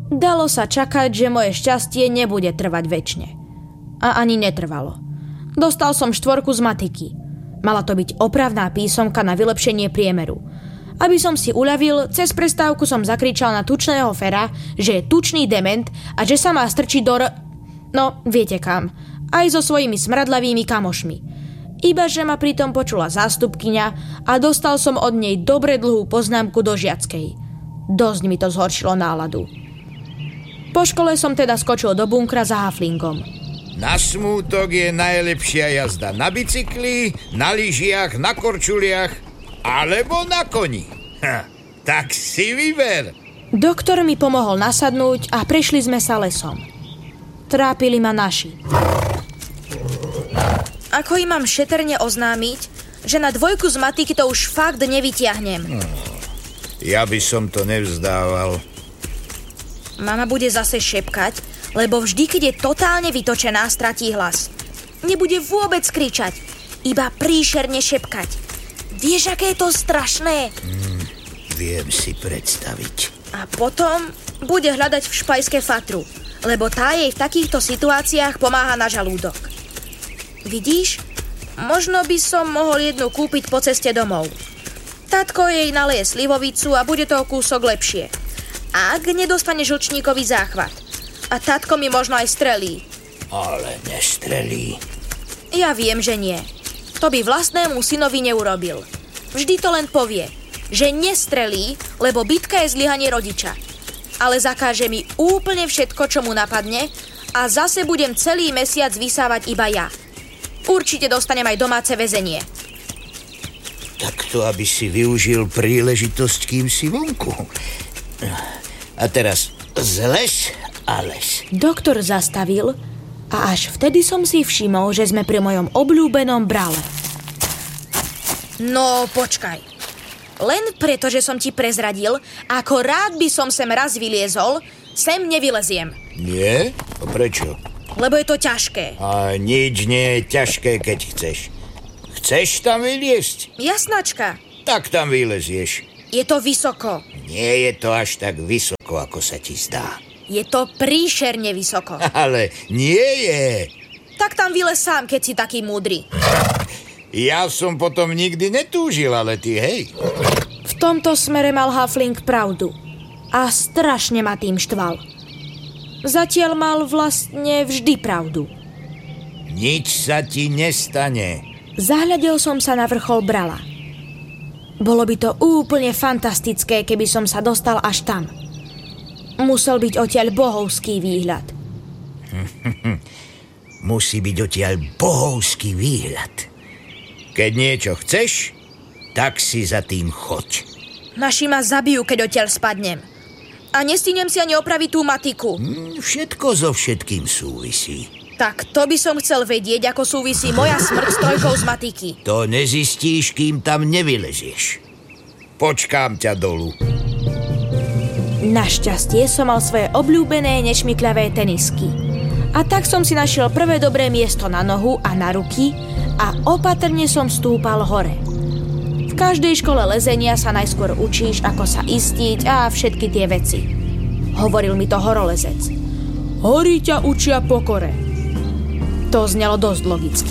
Dalo sa čakať, že moje šťastie nebude trvať večne. A ani netrvalo. Dostal som 4 z matiky. Mala to byť opravná písomka na vylepšenie priemeru. Aby som si uľavil, cez prestávku som zakričal na tučného Fera, že je tučný dement a že sa má strčiť no, viete kam. Aj so svojimi smradlavými kamošmi. Ibaže ma pritom počula zástupkyňa a dostal som od nej dobre dlhú poznámku do žiackej. Dosť mi to zhoršilo náladu. Po škole som teda skočil do bunkra za haflingom. Na smútok je najlepšia jazda na bicykli, na lyžiach, na korčuliach alebo na koni. Tak si vyber. Doktor mi pomohol nasadnúť a prešli sme sa lesom. Trápili ma naši. Ako im mám šetrne oznámiť, že na 2 z matiky to už fakt nevytiahnem? Ja by som to nevzdával. Mama bude zase šepkať, lebo vždy, keď je totálne vytočená, stratí hlas. Nebude vôbec kričať, iba príšerne šepkať. Vieš, aké je to strašné? Viem si predstaviť. A potom bude hľadať v špajske fatru, lebo tá jej v takýchto situáciách pomáha na žalúdok. Vidíš? Možno by som mohol jednu kúpiť po ceste domov. Tatko jej naleje slivovicu a bude to o kúsok lepšie. Ak nedostane žlčníkový záchvat. A tatko mi možno aj strelí. Ale nestrelí. Ja viem, že nie. To by vlastnému synovi neurobil. Vždy to len povie, že nestrelí, lebo bitka je zlyhanie rodiča. Ale zakáže mi úplne všetko, čo mu napadne a zase budem celý mesiac vysávať iba ja. Určite dostanem aj domáce väzenie. Tak to, aby si využil príležitosť, kým si vonku. A teraz zles a les. Doktor zastavil a až vtedy som si všimol, že sme pri mojom obľúbenom brale. No, počkaj. Len preto, že som ti prezradil, ako rád by som sem raz vyliezol, sem nevyleziem. Nie? A prečo? Lebo je to ťažké. A nič nie je ťažké, keď chceš. Chceš tam vyliezť? Jasnačka. Tak tam vylezieš. Je to vysoko. Nie je to až tak vysoko, ako sa ti zdá. Je to príšerne vysoko. Ale nie je. Tak tam vylez sám, keď si taký múdry. Ja som potom nikdy netúžil, ale ty hej. V tomto smere mal Hafling pravdu. A strašne ma tým štval. Zatiaľ mal vlastne vždy pravdu. Nič sa ti nestane. Zahľadil som sa na vrchol brala. Bolo by to úplne fantastické, keby som sa dostal až tam. Musel byť odtiaľ bohovský výhľad. Musí byť odtiaľ bohovský výhľad. Keď niečo chceš, tak si za tým choď. Naši ma zabijú, keď odtiaľ spadnem. A nestihnem si ani opraviť tú matiku. Všetko so všetkým súvisí. Tak to by som chcel vedieť, ako súvisí moja smrť s 3 z matiky. To nezistíš, kým tam nevylezieš. Počkám ťa dolu. Našťastie som mal svoje obľúbené nešmykľavé tenisky. A tak som si našiel prvé dobré miesto na nohu a na ruky a opatrne som stúpal hore. V každej škole lezenia sa najskôr učíš, ako sa istiť a všetky tie veci. Hovoril mi to horolezec. Hory ťa učia pokore. To znelo dosť logicky.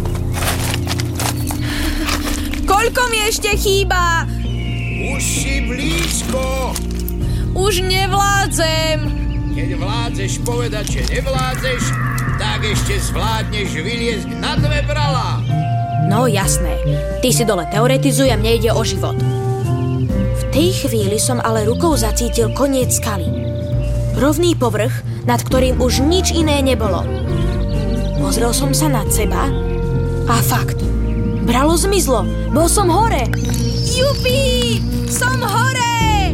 Koľko mi ešte chýba? Už si blízko. Už nevládzem. Keď vládzeš povedať, že nevládzeš, tak ešte zvládneš vyliezť na 2 bralá. No jasné, ty si dole teoretizuj a mne ide o život. V tej chvíli som ale rukou zacítil koniec skaly. Rovný povrch, nad ktorým už nič iné nebolo. Pozrel som sa nad seba a fakt, bralo zmizlo, bol som hore. Jupi, som hore!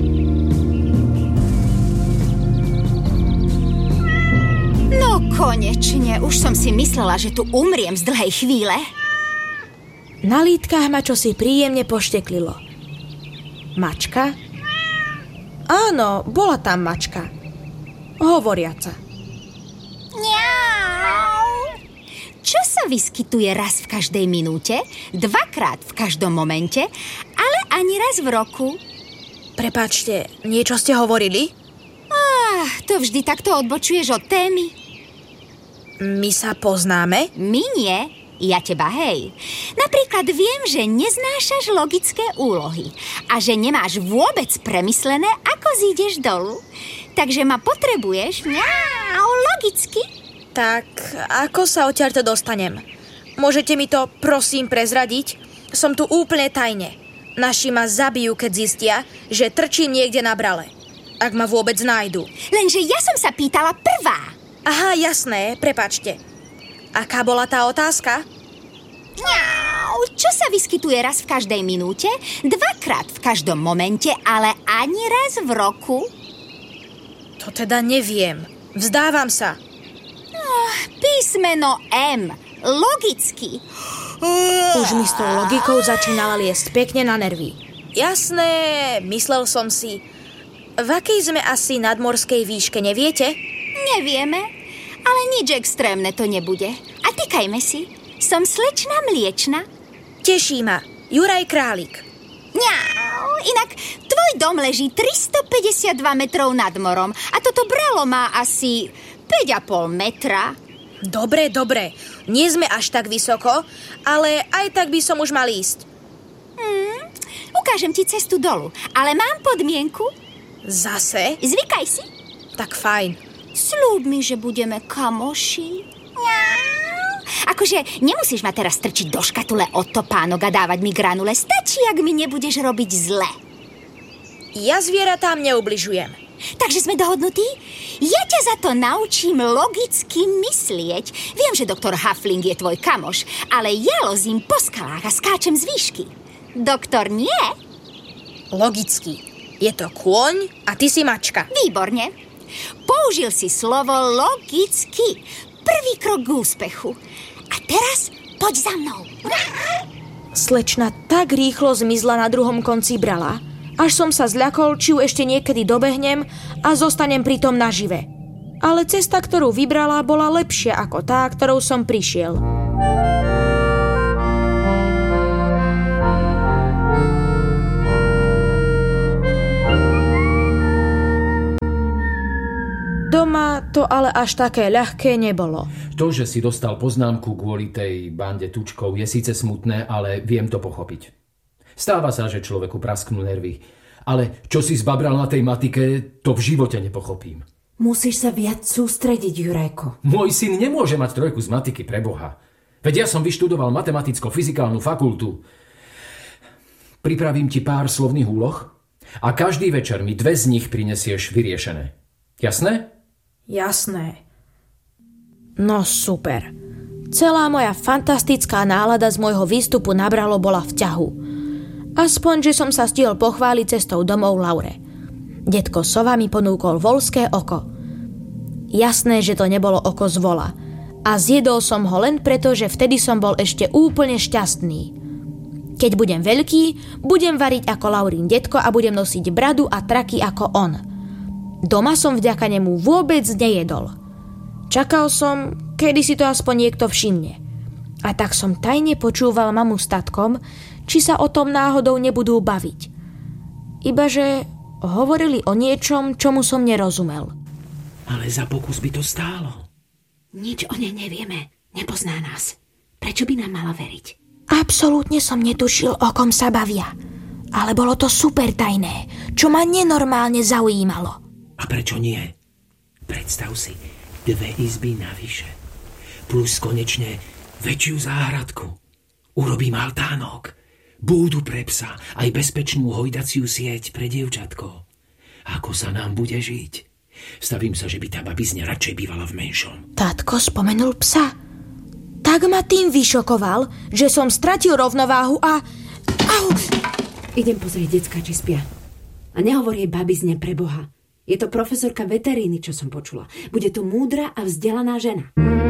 No konečne, už som si myslela, že tu umriem z dlhej chvíle. Na lítkach ma čosi príjemne pošteklilo. Mačka? Áno, bola tam mačka. Hovoriaca. Čo sa vyskytuje raz v každej minúte, 2-krát v každom momente, ale ani raz v roku? Prepáčte, niečo ste hovorili? to vždy takto odbočuješ od témy? My sa poznáme? My nie, ja teba, hej. Napríklad viem, že neznášaš logické úlohy a že nemáš vôbec premyslené, ako zídeš dolu. Takže ma potrebuješ logicky. Tak, ako sa odtiaľto dostanem? Môžete mi to, prosím, prezradiť? Som tu úplne tajne. Naši ma zabijú, keď zistia, že trčím niekde na brale. Ak ma vôbec nájdu. Lenže ja som sa pýtala prvá. Aha, jasné, prepáčte. Aká bola tá otázka? Čo sa vyskytuje raz v každej minúte, 2-krát v každom momente, ale ani raz v roku? To teda neviem. Vzdávam sa. Písmeno M. Logicky. Už mi s tou logikou začínala liesť pekne na nervy. Jasné, myslel som si. V akej sme asi nadmorskej výške, neviete? Nevieme, ale nič extrémne to nebude. A tykajme si. Som slečna mliečna. Teší ma. Juraj Králik. Inak tvoj dom leží 352 metrov nad morom a toto bralo má asi 5,5 metra. Dobre. Nie sme až tak vysoko, ale aj tak by som už mal ísť. Ukážem ti cestu dolu, ale mám podmienku. Zase? Zvykaj si. Tak fajn. Sľúb mi, že budeme kamoši. Akože nemusíš ma teraz strčiť do škatule od topánok a dávať mi granule. Stačí, ak mi nebudeš robiť zle. Ja zvieratám neubližujem. Takže sme dohodnutí? Ja ťa za to naučím logicky myslieť. Viem, že doktor Huffling je tvoj kamoš, ale ja lozím po skalách a skáčem z výšky. Doktor nie? Logicky. Je to kôň a ty si mačka. Výborne. Použil si slovo logicky. Prvý krok k úspechu. A teraz poď za mnou. Slečna tak rýchlo zmizla na druhom konci brala, až som sa zľakol, či ju ešte niekedy dobehnem a zostanem pritom nažive. Ale cesta, ktorú vybrala, bola lepšia ako tá, ktorou som prišiel. Doma to ale až také ľahké nebolo. To, že si dostal poznámku kvôli tej bande tučkov, je síce smutné, ale viem to pochopiť. Stáva sa, že človeku prasknú nervy. Ale čo si zbabral na tej matike, to v živote nepochopím. Musíš sa viac sústrediť, Jurajko. Môj syn nemôže mať 3 z matiky, preboha. Veď ja som vyštudoval matematicko-fyzikálnu fakultu. Pripravím ti pár slovných úloh a každý večer mi 2 z nich prinesieš vyriešené. Jasné? Jasné. No super. Celá moja fantastická nálada z môjho výstupu na bralo bola v ťahu. Aspoň, že som sa stihol pochváliť cestou domov Laure. Detko Sova mi ponúkol voľské oko. Jasné, že to nebolo oko z vola. A zjedol som ho len preto, že vtedy som bol ešte úplne šťastný. Keď budem veľký, budem variť ako Laurín detko a budem nosiť bradu a traky ako on. Doma som vďaka nemu vôbec nejedol. Čakal som, kedy si to aspoň niekto všimne. A tak som tajne počúval mamu s tatkom, či sa o tom náhodou nebudú baviť. Ibaže hovorili o niečom, čomu som nerozumel. Ale za pokus by to stálo. Nič o nej nevieme. Nepozná nás. Prečo by nám mala veriť? Absolútne som netušil, o kom sa bavia. Ale bolo to super tajné, čo ma nenormálne zaujímalo. A prečo nie? Predstav si, 2 izby navyše. Plus konečne väčšiu záhradku. Urobím altánok, búdu pre psa, aj bezpečnú hojdaciu sieť pre dievčatko. Ako sa nám bude žiť? Stavím sa, že by tá babizňa radšej bývala v menšom. Tatko spomenul psa. Tak ma tým vyšokoval, že som stratil rovnováhu a... Au! Idem pozrieť decka, či spia. A nehovor jej babizne, pre Boha. Je to profesorka veteríny, čo som počula. Bude to múdra a vzdelaná žena.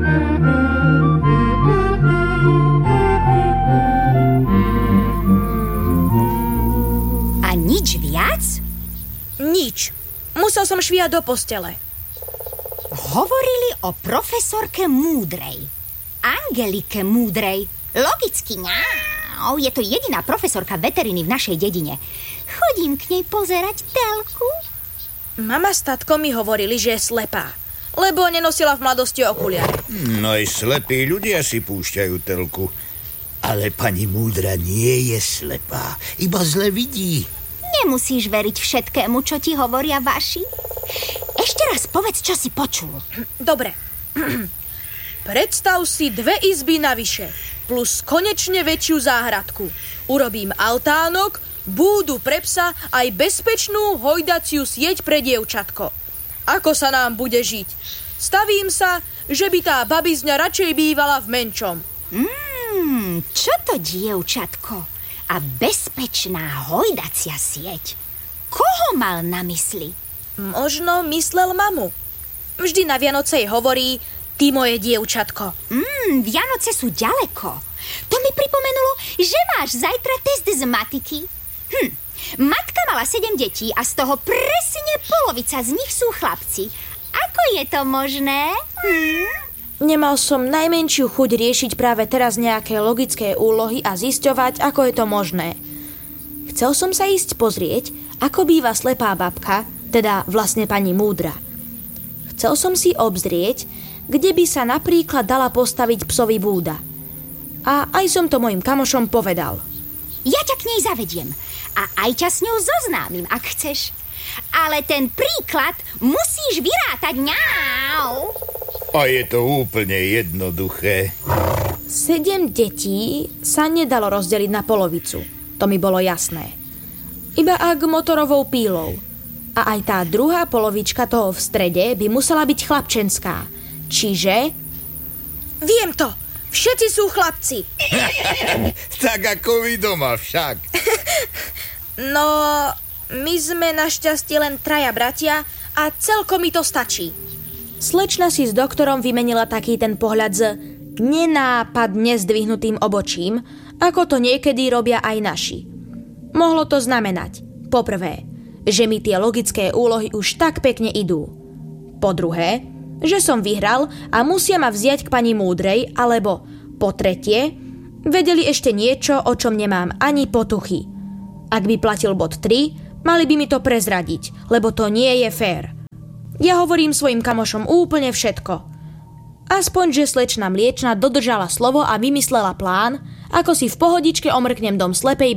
A nič viac? Nič. Musel som švíjať do postele. Hovorili o profesorke múdrej. Angelike múdrej. Logicky, je to jediná profesorka veteriny v našej dedine. Chodím k nej pozerať telku. Mama s tatkom mi hovorili, že je slepá, lebo nenosila v mladosti okuliare. No aj slepí ľudia si púšťajú telku. Ale pani múdra nie je slepá, iba zle vidí. Nemusíš veriť všetkému, čo ti hovoria vaši. Ešte raz povedz, čo si počul. Dobre. Predstav si 2 izby navyše, plus konečne väčšiu záhradku. Urobím altánok, búdu pre psa aj bezpečnú hojdaciu sieť pre dievčatko. Ako sa nám bude žiť? Stavím sa, že by tá babizňa radšej bývala v menčom. Čo to, dievčatko? A bezpečná hojdacia sieť? Koho mal na mysli? Možno myslel mamu. Vždy na Vianoce jej hovorí: ty moje dievčatko. Vianoce sú ďaleko. To mi pripomenulo, že máš zajtra test z matiky. Matka mala 7 detí a z toho presne polovica z nich sú chlapci. Ako je to možné? Nemal som najmenšiu chuť riešiť práve teraz nejaké logické úlohy a zisťovať, ako je to možné. Chcel som sa ísť pozrieť, ako býva slepá babka, teda vlastne pani múdra. Chcel som si obzrieť, kde by sa napríklad dala postaviť psovi búda. A aj som to mojim kamošom povedal. Ja ťa k nej zavediem a aj ťa s ňou zoznámim, ak chceš. Ale ten príklad musíš vyrátať. Ňau! A je to úplne jednoduché. 7 detí sa nedalo rozdeliť na polovicu. To mi bolo jasné. Iba ak motorovou pílou. A aj tá druhá polovička toho v strede by musela byť chlapčenská. Čiže... Viem to! Všetci sú chlapci! Tak ako vy doma však. No, my sme našťastie len 3 bratia a celkom mi to stačí. Slečna si s doktorom vymenila taký ten pohľad s nenápadne zdvihnutým obočím, ako to niekedy robia aj naši. Mohlo to znamenať, po prvé, že mi tie logické úlohy už tak pekne idú. Po druhé, že som vyhral a musia ma vziať k pani múdrej, alebo po tretie, vedeli ešte niečo, o čom nemám ani potuchy. Ak by platil bod 3, mali by mi to prezradiť, lebo to nie je fér. Ja hovorím svojim kamošom úplne všetko. Aspoň, že slečna mliečna dodržala slovo a vymyslela plán, ako si v pohodičke omrknem dom slepej